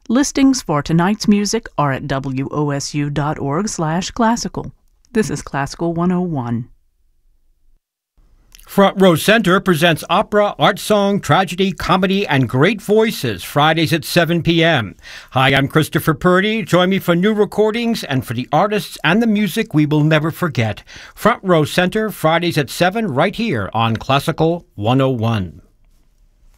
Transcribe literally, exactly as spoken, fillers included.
Listings for tonight's music are at W O S U dot org slash classical. This is Classical one oh one. Front Row Center presents opera, art song, tragedy, comedy, and great voices Fridays at seven p.m. Hi, I'm Christopher Purdy. Join me for new recordings and for the artists and the music we will never forget. Front Row Center, Fridays at seven, right here on Classical one oh one.